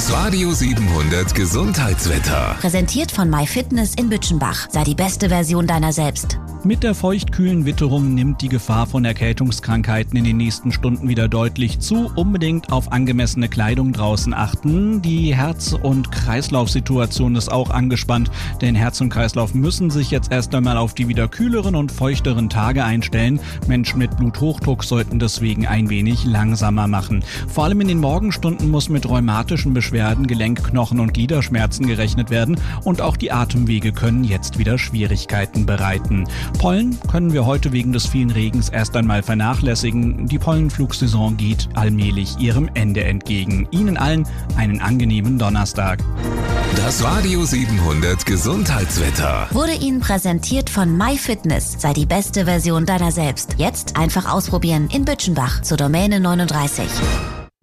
Das Radio 700 Gesundheitswetter. Präsentiert von MyFitness in Bütchenbach. Sei die beste Version deiner selbst. Mit der feuchtkühlen Witterung nimmt die Gefahr von Erkältungskrankheiten in den nächsten Stunden wieder deutlich zu. Unbedingt auf angemessene Kleidung draußen achten. Die Herz- und Kreislaufsituation ist auch angespannt, denn Herz und Kreislauf müssen sich jetzt erst einmal auf die wieder kühleren und feuchteren Tage einstellen. Menschen mit Bluthochdruck sollten deswegen ein wenig langsamer machen. Vor allem in den Morgenstunden muss mit rheumatischen Beschwerden, Gelenk-, Knochen- und Gliederschmerzen gerechnet werden und auch die Atemwege können jetzt wieder Schwierigkeiten bereiten. Pollen können wir heute wegen des vielen Regens erst einmal vernachlässigen. Die Pollenflugsaison geht allmählich ihrem Ende entgegen. Ihnen allen einen angenehmen Donnerstag. Das Radio 700 Gesundheitswetter Wurde Ihnen präsentiert von MyFitness. Sei die beste Version deiner selbst. Jetzt einfach ausprobieren in Bütchenbach zur Domäne 39.